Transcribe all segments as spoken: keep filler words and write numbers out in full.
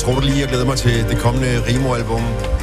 Tror du lige, jeg glæder mig til det kommende Rimo-album?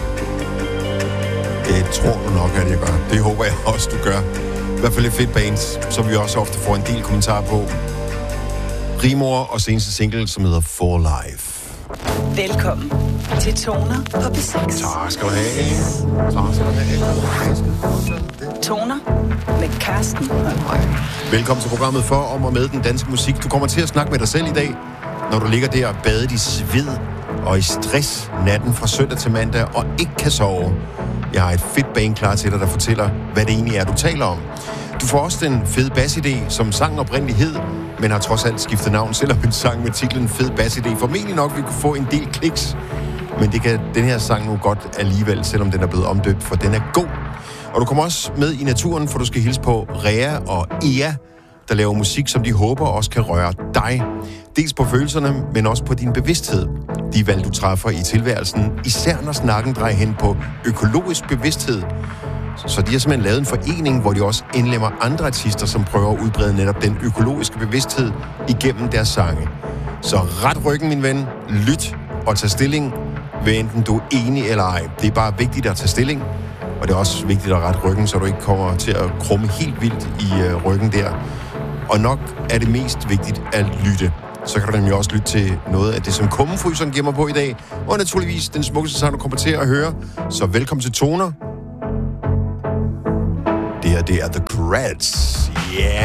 Det tror du nok, at jeg gør. Det håber jeg også, du gør. I hvert fald et fedt bands, som vi også ofte får en del kommentarer på. Rimo og seneste single, som hedder For Life. Velkommen til Toner på B seks. Tak skal du have. Tak skal du have. Toner med Carsten og Velkommen til programmet for om og med den danske musik. Du kommer til at snakke med dig selv i dag, når du ligger der og badet i sved og i stress natten fra søndag til mandag og ikke kan sove. Jeg har et fedt band klar til dig, der fortæller, hvad det egentlig er, du taler om. Du får også den fede bassidé, som sangen oprindeligt hed, men har trods alt skiftet navn, selvom en sang med titlen Fed Bassidé formentlig nok vil kunne få en del kliks. Men det kan den her sang nu godt alligevel, selvom den er blevet omdøbt, for den er god. Og du kommer også med i naturen, for du skal hilse på Rea og Ea, der laver musik, som de håber også kan røre dig. Dels på følelserne, men også på din bevidsthed. De valg, du træffer i tilværelsen, især når snakken drejer hen på økologisk bevidsthed. Så de har simpelthen lavet en forening, hvor de også indlemmer andre artister, som prøver at udbrede netop den økologiske bevidsthed igennem deres sange. Så ret ryggen, min ven. Lyt og tag stilling, hvad enten du er enig eller ej. Det er bare vigtigt at tage stilling, og det er også vigtigt at rette ryggen, så du ikke kommer til at krumme helt vildt i øh, ryggen der. Og nok er det mest vigtigt at lytte. Så kan du nemlig også lytte til noget af det, som kummefryseren gemmer på i dag, og naturligvis den smukkeste sang, du kommer til at høre. Så velkommen til Toner. Det her, det er The Creds. Yeah!